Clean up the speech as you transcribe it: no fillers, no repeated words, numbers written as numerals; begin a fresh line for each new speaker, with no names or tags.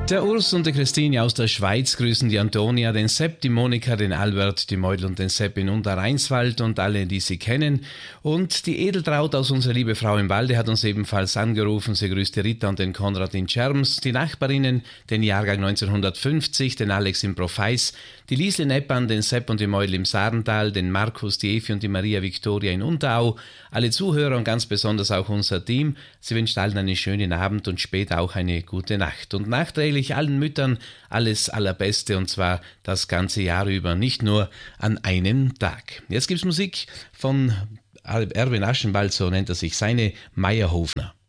Der Urs und die Christine aus der Schweiz grüßen die Antonia, den Sepp, die Monika, den Albert, die Meudl und den Sepp in Unterrheinswald und alle, die sie kennen. Und die Edeltraut aus unserer liebe Frau im Walde hat uns ebenfalls angerufen. Sie grüßt die Rita und den Konrad in Scherms, die Nachbarinnen, den Jahrgang 1950, den Alex in Profeis, die Liesle Neppan, den Sepp und die Meudl im Sarental, den Markus, die Evi und die Maria Viktoria in Unterau, alle Zuhörer und ganz besonders auch unser Team. Sie wünscht allen einen schönen Abend und später auch eine gute Nacht. Und nachträglich allen Müttern alles Allerbeste, und zwar das ganze Jahr über, nicht nur an einem Tag. Jetzt gibt's Musik von Erwin Aschenwald, so nennt er sich, seine Meierhofner.